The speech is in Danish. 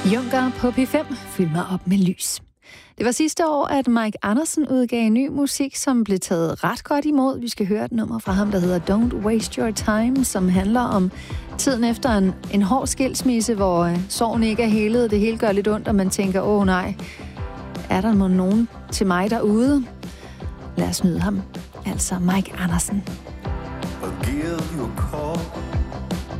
Junker på P5 fylder op med lys. Det var sidste år, at Mike Andersen udgav ny musik, som blev taget ret godt imod. Vi skal høre et nummer fra ham, der hedder Don't Waste Your Time, som handler om tiden efter en hård skilsmisse, hvor sorgen ikke er helet, det hele gør lidt ondt, og man tænker, nej, er der nogen til mig derude? Lad os nyde ham. Altså Mike Andersen. I'll give you a call